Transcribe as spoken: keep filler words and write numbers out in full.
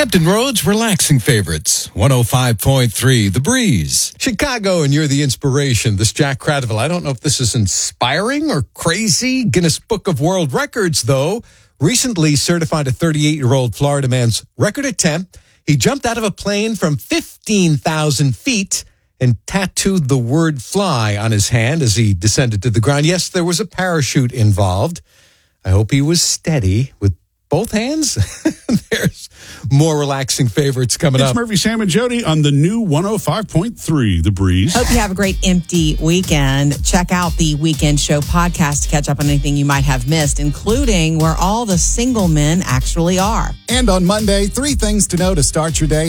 Hampton Roads relaxing favorites. one oh five point three, The Breeze. Chicago, and you're the inspiration. This Jack Cradville. I don't know if this is inspiring or crazy. Guinness Book of World Records, though, recently certified a thirty-eight-year-old Florida man's record attempt. He jumped out of a plane from fifteen thousand feet and tattooed the word fly on his hand as he descended to the ground. Yes, there was a parachute involved. I hope he was steady with both hands. There's more relaxing favorites coming it's up. It's Murphy, Sam, and Jody on the new one oh five point three, The Breeze. Hope you have a great empty weekend. Check out the Weekend Show podcast to catch up on anything you might have missed, including where all the single men actually are. And on Monday, three things to know to start your day.